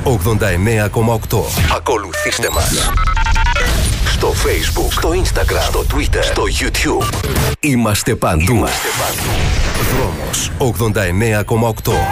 89,8. Ακολουθήστε μας στο Facebook, στο Instagram, στο Twitter, στο YouTube. Είμαστε παντού. Δρόμος 89,8.